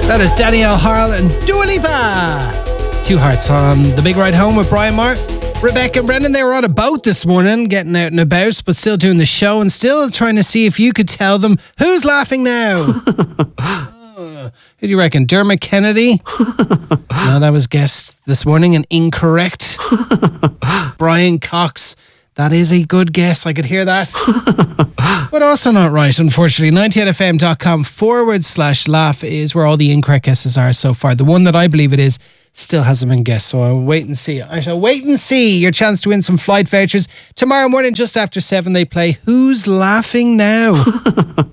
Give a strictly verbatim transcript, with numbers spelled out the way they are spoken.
That is Danielle Harl and Dua Lipa. Two Hearts on the big ride home with Brian Marr. Rebecca and Brendan, they were on a boat this morning, getting out and about, but still doing the show and still trying to see if you could tell them who's laughing now. uh, who do you reckon? Dermot Kennedy? No, that was guessed this morning and incorrect. Brian Cox. That is a good guess. I could hear that. But also not right, unfortunately. ninety eight f m dot com forward slash laugh is where all the incorrect guesses are so far. The one that I believe it is still hasn't been guessed, so I'll wait and see. I shall wait and see. Your chance to win some flight vouchers. Tomorrow morning, just after seven, they play Who's Laughing Now?